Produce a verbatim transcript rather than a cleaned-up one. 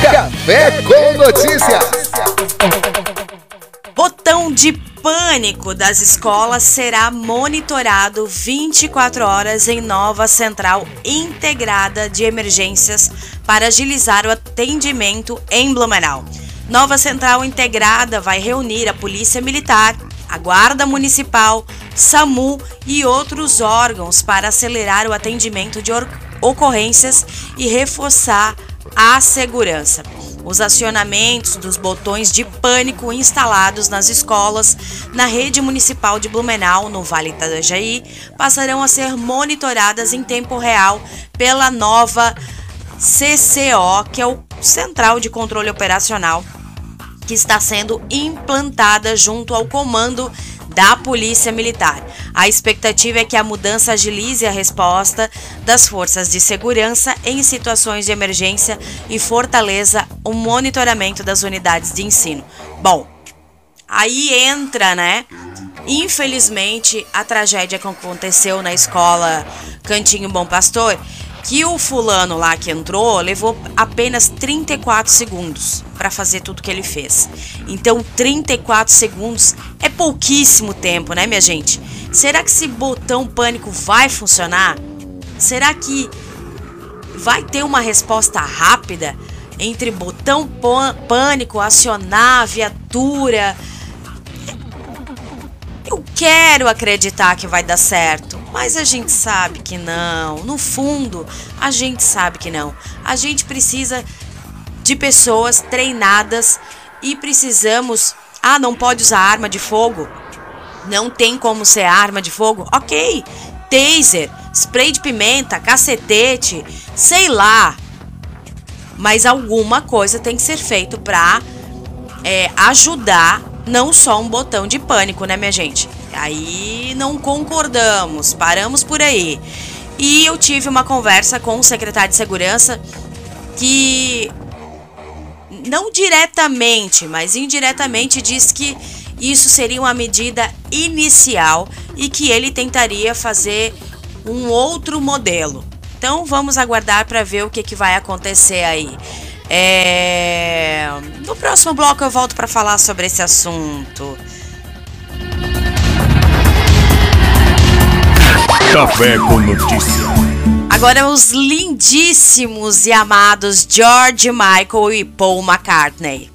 Café com Notícias. Botão de pânico das escolas será monitorado vinte e quatro horas em nova central integrada de emergências para agilizar o atendimento em Blumenau. Nova central integrada vai reunir a Polícia Militar, a Guarda Municipal, SAMU e outros órgãos para acelerar o atendimento de ocorrências e reforçar a segurança. Os acionamentos dos botões de pânico instalados nas escolas na rede municipal de Blumenau, no Vale do Itajaí, passarão a ser monitoradas em tempo real pela nova C C O, que é o Central de Controle Operacional, que está sendo implantada junto ao comando da Polícia Militar. A expectativa é que a mudança agilize a resposta das forças de segurança em situações de emergência e fortaleça o monitoramento das unidades de ensino. Bom, aí entra, né? Infelizmente, a tragédia que aconteceu na escola Cantinho Bom Pastor, que o fulano lá que entrou levou apenas trinta e quatro segundos para fazer tudo que ele fez. Então, trinta e quatro segundos é pouquíssimo tempo, né, minha gente? Será que esse botão pânico vai funcionar? Será que vai ter uma resposta rápida entre botão pânico, acionar a viatura? Eu quero acreditar que vai dar certo, mas a gente sabe que não. No fundo, a gente sabe que não. A gente precisa de pessoas treinadas e precisamos... Ah, não pode usar arma de fogo? Não tem como ser arma de fogo? Ok, taser, spray de pimenta, cacetete, sei lá. Mas alguma coisa tem que ser feito para é, ajudar. Não só um botão de pânico, né, minha gente? Aí não concordamos, paramos por aí. E eu tive uma conversa com o secretário de Segurança que, não diretamente, mas indiretamente, disse que isso seria uma medida inicial e que ele tentaria fazer um outro modelo. Então vamos aguardar para ver o que, que vai acontecer aí. É... No próximo bloco eu volto para falar sobre esse assunto. Café com Notícias. Agora os lindíssimos e amados George Michael e Paul McCartney.